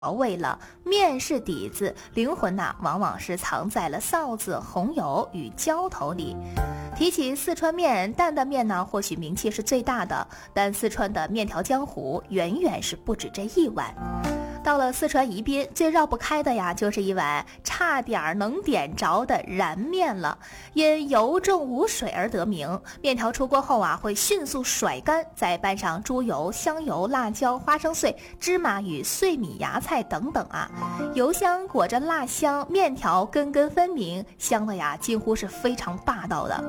味了，面是底子，灵魂往往是藏在了臊子、红油与浇头里。提起四川面，担担面或许名气是最大的，但四川的面条江湖远远是不止这一碗。到了四川宜宾，最绕不开的就是一碗差点能点着的燃面了。因油重无水而得名，面条出锅后会迅速甩干，再拌上猪油、香油、辣椒、花生碎、芝麻与碎米芽菜等等油香裹着辣香，面条根根分明，香的近乎是非常霸道的。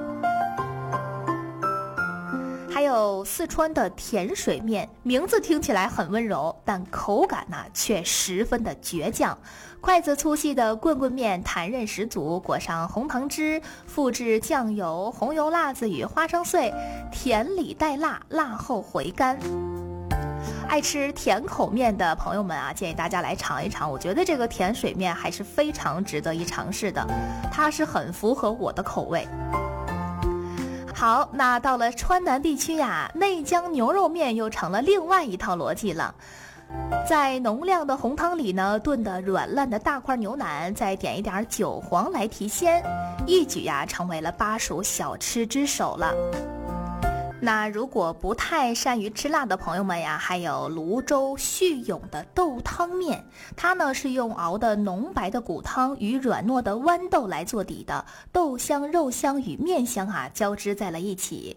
还有四川的甜水面，名字听起来很温柔，但口感却十分的倔强。筷子粗细的棍棍面弹韧十足，裹上红糖汁，复制酱油、红油、辣子与花生碎，甜里带辣，辣后回甘。爱吃甜口面的朋友们建议大家来尝一尝，我觉得这个甜水面还是非常值得一尝试的，它是很符合我的口味。好，那到了川南地区内江牛肉面又成了另外一套逻辑了。在浓亮的红汤里炖的软烂的大块牛腩，再点一点韭黄来提鲜，一举成为了巴蜀小吃之首了。那如果不太善于吃辣的朋友们还有泸州叙永的豆汤面，它是用熬的浓白的骨汤与软糯的豌豆来做底的，豆香、肉香与面香交织在了一起。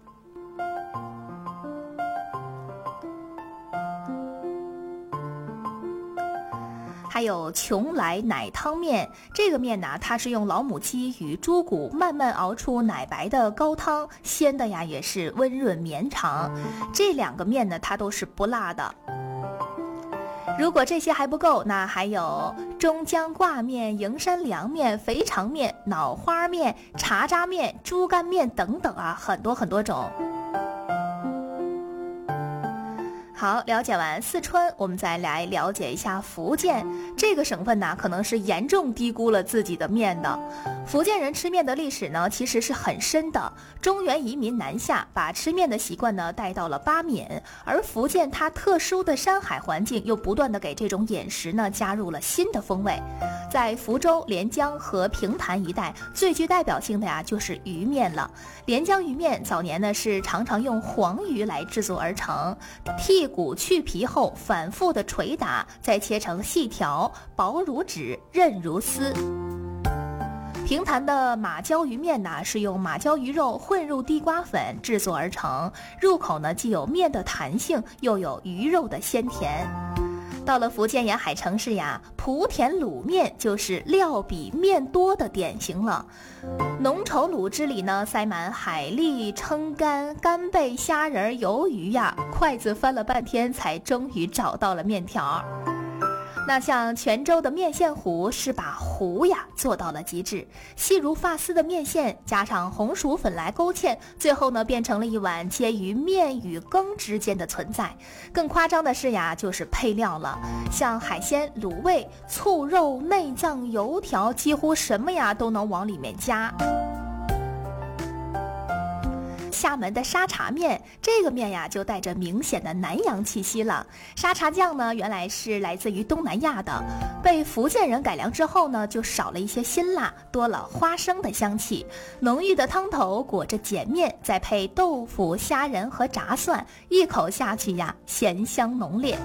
还有邛崃奶汤面，这个面它是用老母鸡与猪骨慢慢熬出奶白的高汤，鲜的也是温润绵长。这两个面它都是不辣的。如果这些还不够，那还有中江挂面、营山凉面、肥肠面、脑花面、茶渣面、猪肝面等等很多很多种。好，了解完四川，我们再来了解一下福建。这个省份可能是严重低估了自己的面的。福建人吃面的历史其实是很深的。中原移民南下，把吃面的习惯带到了巴闽，而福建它特殊的山海环境又不断的给这种饮食加入了新的风味。在福州、连江和平潭一带，最具代表性的就是鱼面了。连江鱼面早年是常常用黄鱼来制作而成，剔骨去皮后反复的捶打，再切成细条，薄如纸，韧如丝。平潭的马鲛鱼面是用马鲛鱼肉混入地瓜粉制作而成，入口既有面的弹性，又有鱼肉的鲜甜。到了福建沿海城市莆田卤面就是料比面多的典型了。浓稠卤汁里塞满海蛎、撑干、干贝、虾仁、鱿鱼筷子翻了半天才终于找到了面条。那像泉州的面线糊是把糊做到了极致，细如发丝的面线加上红薯粉来勾芡，最后变成了一碗介于面与羹之间的存在。更夸张的是就是配料了，像海鲜、卤味、醋肉、内脏、油条，几乎什么都能往里面加。厦门的沙茶面，这个面就带着明显的南洋气息了。沙茶酱原来是来自于东南亚的，被福建人改良之后就少了一些辛辣，多了花生的香气。浓郁的汤头裹着碱面，再配豆腐、虾仁和炸蒜，一口下去咸香浓烈。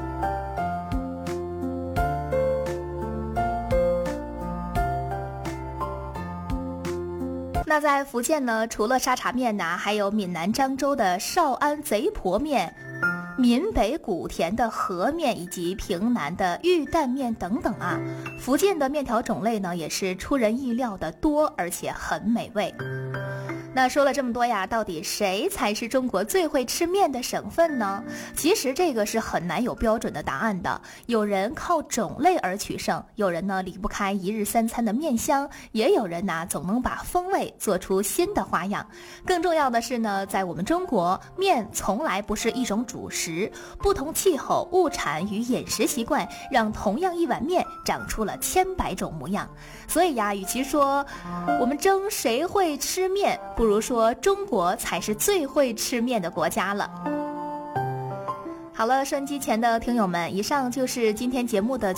那在福建除了沙茶面还有闽南漳州的绍安贼婆面、闽北古田的和面以及平南的玉担面等等福建的面条种类也是出人意料的多，而且很美味。那说了这么多到底谁才是中国最会吃面的省份呢？其实这个是很难有标准的答案的。有人靠种类而取胜，有人离不开一日三餐的面香，也有人总能把风味做出新的花样。更重要的是在我们中国，面从来不是一种主食，不同气候、物产与饮食习惯，让同样一碗面长出了千百种模样。所以与其说我们争谁会吃面，不如说中国才是最会吃面的国家了。好了，收音机前的听友们，以上就是今天节目的